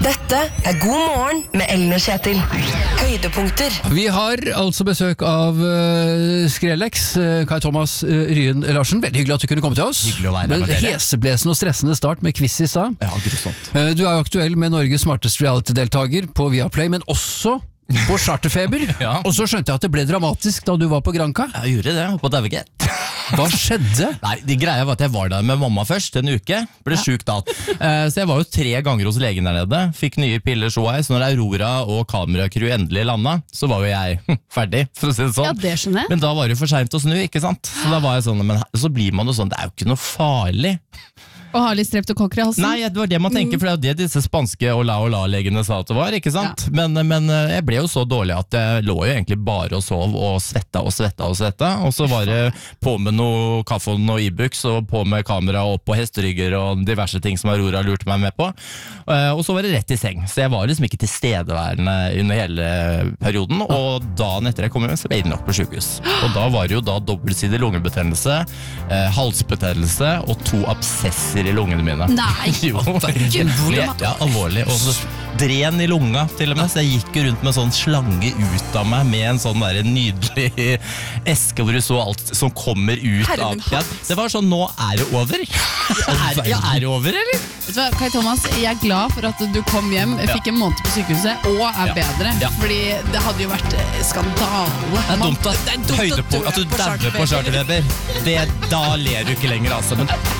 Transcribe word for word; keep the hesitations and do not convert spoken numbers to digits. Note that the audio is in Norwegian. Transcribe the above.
Dette er God morgen med Ellen og Kjetil. Høydepunkter. Vi har altså besøk av uh, Skrellex, uh, Kai Thomas uh, Ryen Larsen. Veldig hyggelig at du kunne komme til oss. Hyggelig å være her med dere. Heseblesende og stressende start med quiz i stad. Ja, grusomt. Uh, du er jo aktuell med Norges smarteste reality-deltager på Viaplay, men også på Charterfeber. Ja. Og så skjønte jeg at det ble dramatisk da du var på Granca. Jeg gjorde det, på Dauget. Hva skjedde? Nei, de greia var at jeg var der med mamma først en uke. Ble ja. syk da. Eh, så jeg var jo tre ganger hos legen der nede. Fikk nye piller så jeg. Så når Aurora og kameracrew endelig landa, så var jo jeg ferdig, for å si det sånn. Ja, det skjønner jeg. Men da var det jo for sent å snu, ikke sant? Så da var jeg sånn, men så blir man jo sånn, det er jo ikke noe farlig. Og ha litt streptokokker i halsen? Nei, det var det man tenker, for det er jo det disse spanske ola-ola-legene sa at det var, ikke sant? Ja. Men, men jeg ble jo så dårlig at jeg lå jo egentlig bare og sov og svetta og svetta og svetta, og så var det på med noe kaffe og noe e-books, og på med kamera opp på hesterygger og diverse ting som Aurora lurte meg med på, og så var det rett i seng. Så jeg var liksom ikke tilstedeværende under hele perioden, og dagen etter jeg kom hjem, så ble jeg nok på sykehus. Og da var det jo da dobbeltsidig lungebetennelse, eh, halsbetennelse og to absesser i lungene mine. Nei, jo, ja, alvorlig. Og så dren i lunga til og med, så jeg gikk rundt med sånn slange ut av meg med en sånn der nydelig eske hvor du så alt som kommer ut av. Ja, det var sånn, nå er det over. Er, ja, er det over, eller? Vet du hva, Kai Thomas, jeg er glad for at du kom hjem, fikk en måned på sykehuset, og er ja. bedre. Ja. Fordi det hadde jo vært skandale. Det er dumt at, det er dumt høydepunkt, at du dauer på Charterfeber. Det, da ler du ikke lenger, altså. Men